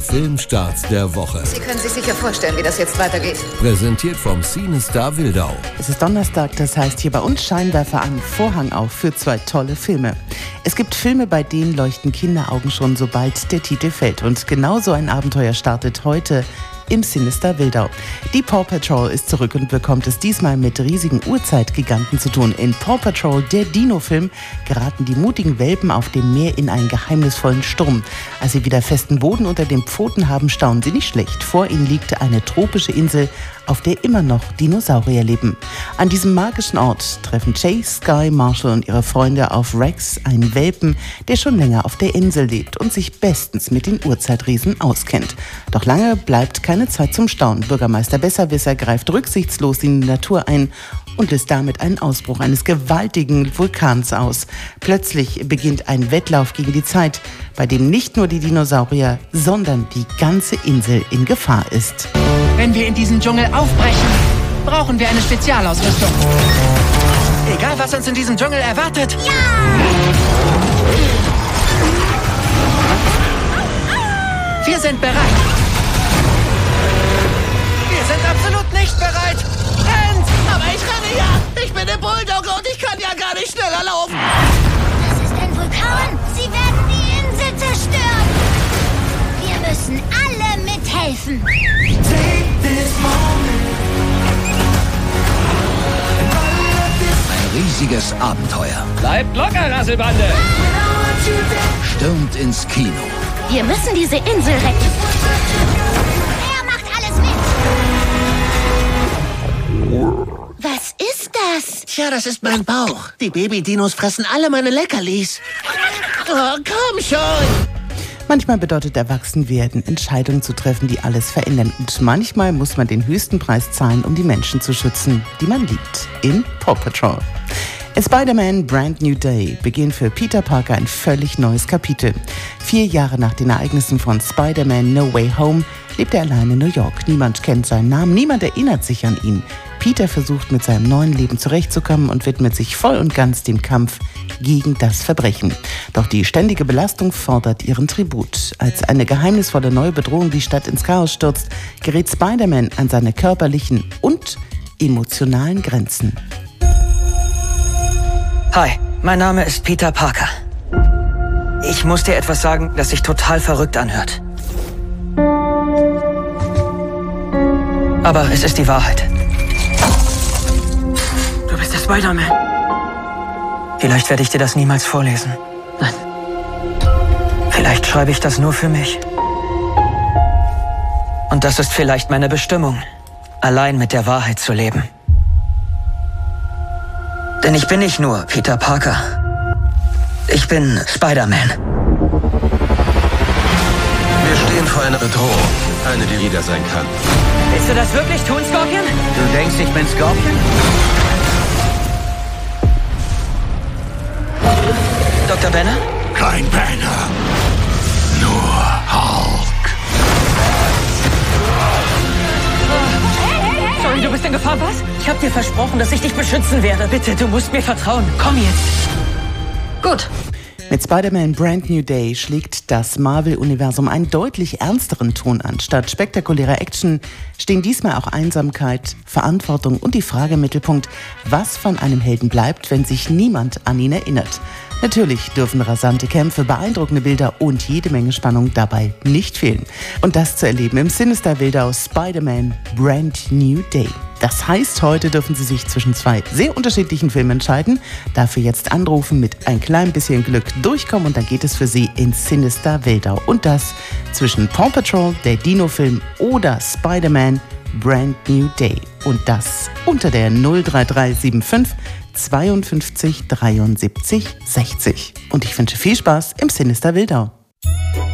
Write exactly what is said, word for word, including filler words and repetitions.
Filmstarts der Woche. Sie können sich sicher vorstellen, wie das jetzt weitergeht. Präsentiert vom CineStar Wildau. Es ist Donnerstag, das heißt hier bei uns Scheinwerfer an, Vorhang auf für zwei tolle Filme. Es gibt Filme, bei denen leuchten Kinderaugen schon, sobald der Titel fällt. Und genau so ein Abenteuer startet heute im CineStar Wildau. Die Paw Patrol ist zurück und bekommt es diesmal mit riesigen Urzeitgiganten zu tun. In Paw Patrol, der Dino-Film, geraten die mutigen Welpen auf dem Meer in einen geheimnisvollen Sturm. Als sie wieder festen Boden unter den Pfoten haben, staunen sie nicht schlecht. Vor ihnen liegt eine tropische Insel, auf der immer noch Dinosaurier leben. An diesem magischen Ort treffen Chase, Sky, Marshall und ihre Freunde auf Rex, einen Welpen, der schon länger auf der Insel lebt und sich bestens mit den Urzeitriesen auskennt. Doch lange bleibt keine Zeit zum Staunen. Bürgermeister Besserwisser greift rücksichtslos in die Natur ein und löst damit einen Ausbruch eines gewaltigen Vulkans aus. Plötzlich beginnt ein Wettlauf gegen die Zeit, bei dem nicht nur die Dinosaurier, sondern die ganze Insel in Gefahr ist. Wenn wir in diesen Dschungel aufbrechen, brauchen wir eine Spezialausrüstung. Egal, was uns in diesem Dschungel erwartet. Ja! Wir sind bereit. Wir sind absolut nicht bereit. Rennt! Aber ich renne ja! Ich bin der Bulldogger und ich kann ja gar nicht schneller laufen! Das ist ein Vulkan! Sie werden die Insel zerstören! Wir müssen alle mithelfen! Ein riesiges Abenteuer. Bleibt locker, Rasselbande! Stürmt ins Kino. Wir müssen diese Insel retten! Er macht alles mit! Was ist das? Tja, das ist mein Bauch. Die Baby-Dinos fressen alle meine Leckerlis. Oh, komm schon! Manchmal bedeutet Erwachsenwerden, Entscheidungen zu treffen, die alles verändern. Und manchmal muss man den höchsten Preis zahlen, um die Menschen zu schützen, die man liebt. In Paw Patrol. A Spider-Man Brand New Day beginnt für Peter Parker ein völlig neues Kapitel. Vier Jahre nach den Ereignissen von Spider-Man No Way Home lebt er allein in New York. Niemand kennt seinen Namen, niemand erinnert sich an ihn. Peter versucht, mit seinem neuen Leben zurechtzukommen und widmet sich voll und ganz dem Kampf gegen das Verbrechen. Doch die ständige Belastung fordert ihren Tribut. Als eine geheimnisvolle neue Bedrohung die Stadt ins Chaos stürzt, gerät Spider-Man an seine körperlichen und emotionalen Grenzen. Hi, mein Name ist Peter Parker. Ich muss dir etwas sagen, das sich total verrückt anhört. Aber es ist die Wahrheit. Du bist der Spider-Man. Vielleicht werde ich dir das niemals vorlesen. Nein. Vielleicht schreibe ich das nur für mich. Und das ist vielleicht meine Bestimmung, allein mit der Wahrheit zu leben. Denn ich bin nicht nur Peter Parker. Ich bin Spider-Man. Wir stehen vor einer Bedrohung. Eine, die jeder sein kann. Willst du das wirklich tun, Scorpion? Du denkst, ich bin Scorpion? Doktor Banner? Kein Banner. Nur Hulk. Sorry, du bist in Gefahr, was? Ich hab dir versprochen, dass ich dich beschützen werde. Bitte, du musst mir vertrauen. Komm jetzt. Gut. Mit Spider-Man Brand New Day schlägt das Marvel-Universum einen deutlich ernsteren Ton an. Statt spektakulärer Action stehen diesmal auch Einsamkeit, Verantwortung und die Frage im Mittelpunkt, was von einem Helden bleibt, wenn sich niemand an ihn erinnert. Natürlich dürfen rasante Kämpfe, beeindruckende Bilder und jede Menge Spannung dabei nicht fehlen. Und das zu erleben im CineStar Wildau Spider-Man Brand New Day. Das heißt, heute dürfen Sie sich zwischen zwei sehr unterschiedlichen Filmen entscheiden. Dafür jetzt anrufen, mit ein klein bisschen Glück durchkommen und dann geht es für Sie ins CineStar Wildau. Und das zwischen Paw Patrol, der Dino-Film oder Spider-Man Brand New Day. Und das unter der null drei drei sieben fünf zweiundfünfzig dreiundsiebzig sechzig. Und ich wünsche viel Spaß im CineStar Wildau.